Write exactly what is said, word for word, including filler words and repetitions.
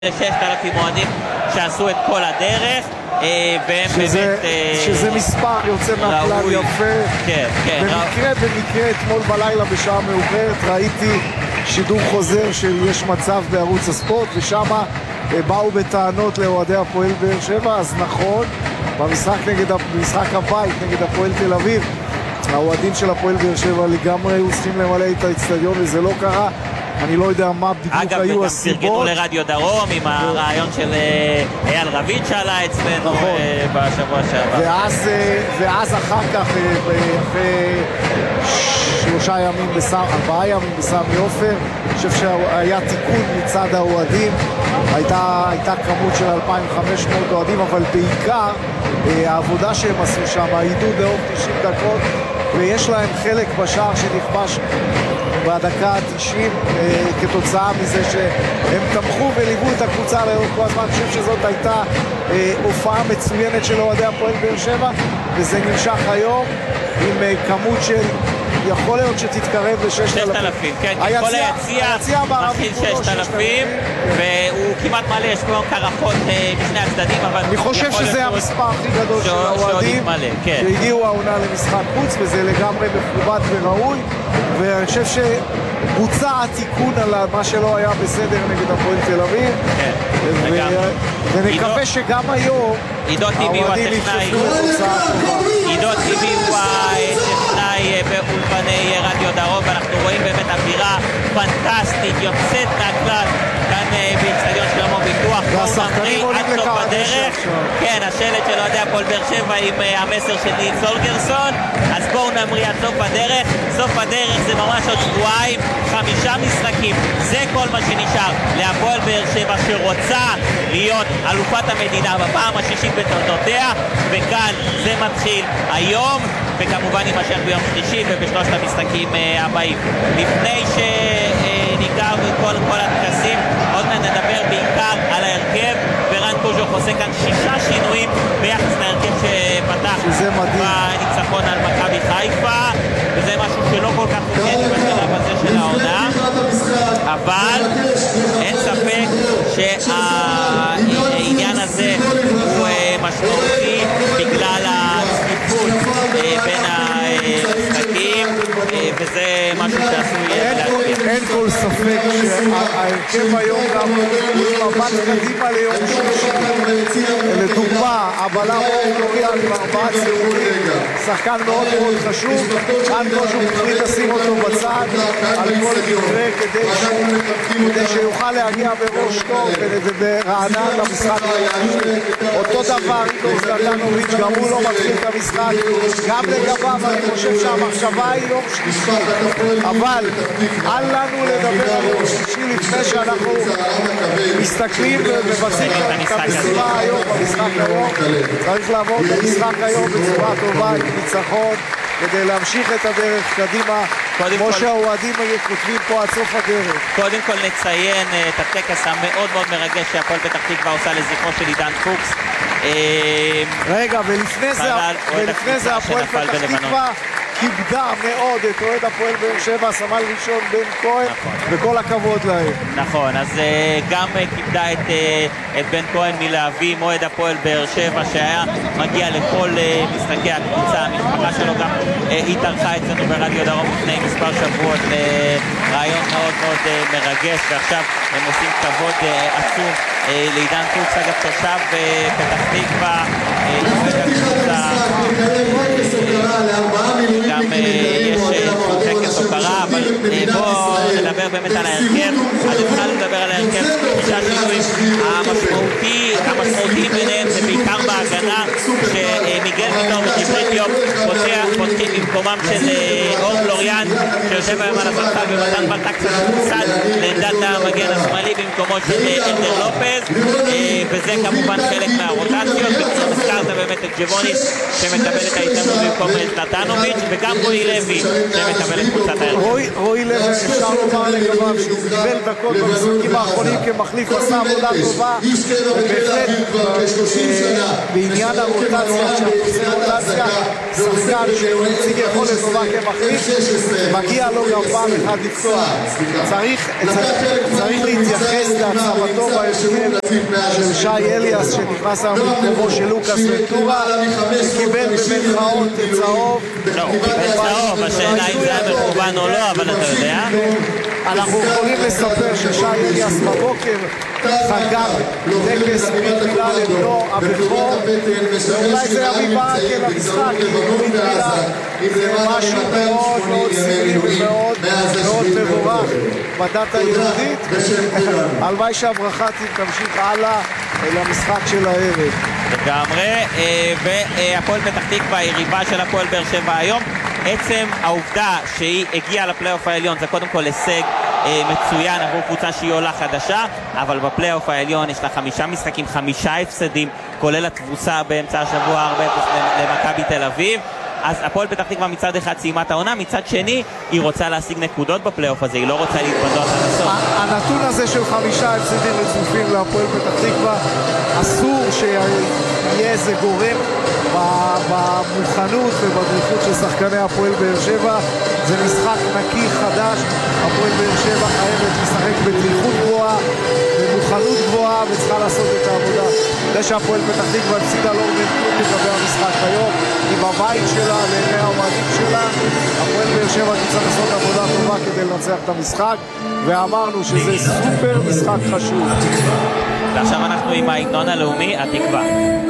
ששת אלפים אוהדים שעשו את כל הדרך, והם שזה, באמת... שזה מספר יוצא מהכלל יפה. כן, כן. במקרה, במקרה, אתמול בלילה בשעה מאוחרת ראיתי שידור חוזר של יש מצב בערוץ הספורט, ושם באו בטענות לאוהדי הפועל באר שבע. אז נכון, במשחק, נגד, במשחק הבית נגד הפועל תל אביב, האוהדים של הפועל באר שבע לגמרי היו צריכים למלא את האצטדיון, וזה לא קרה. אני לא יודע מה בדיוק היו הסיבות. אגב, גם פרגנו לרדיו דרום עם הרעיון של אייל רביד שעלה אצלנו בשבוע שעבר. ואז, ואז אחר כך, אחרי שלושה ימים בסם, ארבעה ימים בסמי עופר, אני חושב שהיה תיקון מצד האוהדים. הייתה, הייתה כמות של אלפיים וחמש מאות אוהדים, אבל בעיקר העבודה שהם עשו שם, העידוד לאור תשעים דקות, ויש להם חלק בשער שנכבש בדקה ה-תשעים אה, כתוצאה מזה שהם תמכו וליוו את הקבוצה לאורך כל הזמן. אני חושב שזאת הייתה אה, הופעה מצוינת של אוהדי הפועל באר שבע, וזה נמשך היום עם אה, כמות של יכול להיות שתתקרב ל-ששת אלפים. כן, כל היציע מכיל ששת אלפים, והוא כמעט מלא, יש פה קרחות משני הצדדים, אבל... אני חושב שזה המספר הכי גדול של האוהדים שהגיעו העונה למשחק חוץ, וזה לגמרי מכובד וראוי, ואני חושב שבוצע התיקון על מה שלא היה בסדר נגד הפועל תל אביב, ונקווה שגם היום האוהדים יתחשבו בתוצאה טובה. עידו טיבי הוא הטכנאי באולפני רדיו דרום, ואנחנו רואים באמת אווירה פנטסטית, יוצאת מהכלל כאן באצטדיון שלמה ביטוח. והשחקנים עולים לכאן בדרך. כן, השלט של אוהדי הפועל באר שבע עם המסר של ניל סולגרסון. אז בואו נמריא עד סוף הדרך. סוף הדרך זה ממש עוד שבועיים, חמישה משחקים, זה כל מה שנשאר להפועל באר שבע, שרוצה להיות אלופת המדינה בפעם השישית בתולדותיה, וכאן זה מתחיל היום, וכמובן יימשך ביום שלישי ובשלושת המשחקים הבאים. לפני שניגע בכל כל הטקסים, עוד מעט נדבר בעיקר על ההרכב, ורן קוז'וק עושה כאן שישה שינויים ביחס להרכב שפתח בניצחון על מכבי חיפה, וזה משהו שלא כל כך מוכן בשלב הזה של העונה, אבל אין ספק שהעניין הזה הוא משמעותי בגלל הצפיפות בין המשחקים, וזה משהו שעשוי להסביר. אין כל ספק שההרכב היום גם הוא מבט קדימה ליום שלישי. לדוגמה, הבלם אור לוריאל עם ארבעה ציונים, שחקן מאוד מאוד חשוב, כאן קוז'וק החליט לשים אותו בצד על כל מקרה כדי שיוכל להגיע בראש טוב וברענן למשחק. אותו דבר אידור זלטנוביץ', גם הוא לא מתחיל את המשחק, גם לגביו אני חושב שהמחשבה היא יום שלישי, אבל אל לנו לדבר על יום שלישי לפני שאנחנו מסתכלים ומבצעים את המשימה היום. במשחק היום צריך לעבור את המשחק היום בצורה טובה עם ניצחון כדי להמשיך את הדרך קדימה, כמו שהאוהדים כותבים פה עד סוף הדרך. קודם כל נציין את הטקס המאוד מאוד מרגש שהפועל פתח תקווה עושה לזכרו של עידן פוקס. רגע, ולפני זה הפועל פתח תקווה כיבדה מאוד את אוהד הפועל באר שבע, סמל ראשון בן כהן, וכל הכבוד להם. נכון, אז גם כיבדה את בן כהן מלהבים, אוהד הפועל באר שבע שהיה מגיע לכל משחקי הקבוצה. המשפחה שלו גם התארחה אצלנו ברדיו דרום לפני מספר שבועות לרעיון מאוד מאוד מרגש, ועכשיו הם עושים כבוד עצום לעידן פוקס, אגב תושב פתח תקווה, גם יש טקס הוקרה, אבל בואו נדבר באמת על ההרכב. אז התחלנו לדבר על ההרכב, שישה שינויים המשמעותיים ביניהם זה בעיקר בהגנה, שמיגל ויטור וג'יברי דיופ פותחים במקומם של אור לוריאן שיושב היום על הספסל, ומתן ברטק ספסל לעמדת המגן השמאלי במקומו של אלדר לופז, וזה כמובן חלק מהרוטציות. הזכרת באמת את ג'בוניס שמקבל את ההתאמנות במקום זלטנוביץ', וגם רועי לוי שמקבל את קבוצת ההרכב. רועי לוי אפשר לומר לגביו שהוא קיבל דקות במשחקים האחרונים כמחליף, עשה עבודה טובה, ובהחלט בעניין הרוטציה, כשאנחנו עושים רוטציה, שחקן שהוא מציג יכולת טובה כמחליף, מגיע לו גם פעם אחד לפתוח. צריך, צריך להתייחס להצבתו בהרכב של שי אליאס שנכנס היום במקומו של לוקאס ונטורה, קיבל במרכאות צהוב. לא, הוא קיבל צהוב, השאלה אם זה היה מכוון או לא, אבל אתה יודע. אנחנו יכולים לספר ששי אליאס בבוקר חגג טקס מילה לבנו הבכור, ואולי זה יביא ברכה למשחק, כי מילה זה משהו מאוד מאוד סמלי ומאוד מאוד מבורך בדת היהודית. הלוואי שהברכה תמשיך הלאה למשחק של הערב. לגמרי, והפועל פתח תקווה, היריבה של הפועל באר שבע היום, עצם העובדה שהיא הגיעה לפלייאוף העליון זה קודם כל הישג מצוין עבור קבוצה שהיא עולה חדשה, אבל בפלייאוף העליון יש לה חמישה משחקים, חמישה הפסדים, כולל התבוסה באמצע השבוע ארבע אפס למכבי תל אביב. אז הפועל פתח תקווה מצד אחד סיימה את העונה, מצד שני היא רוצה להשיג נקודות בפלייאוף הזה, היא לא רוצה להתבדות עד הסוף. הנתון הזה של חמישה הפסדים רצופים להפועל פתח תקווה, אסור שיהיה איזה גורם במוכנות ובדריכות של שחקני הפועל באר שבע. זה משחק נקי חדש, הפועל באר שבע חייבת לשחק בדריכות גבוהה, במוכנות גבוהה, וצריכה לעשות את העבודה. זה שהפועל פתח תקווה הפסידה לא אומר כלום לגבי המשחק היום, היא בבית שלה, לעיני האוהדים שלה. הפועל באר שבע תצטרך לעשות עבודה טובה כדי לנצח את המשחק, ואמרנו שזה סופר משחק חשוב. ועכשיו אנחנו עם ההמנון הלאומי, התקווה.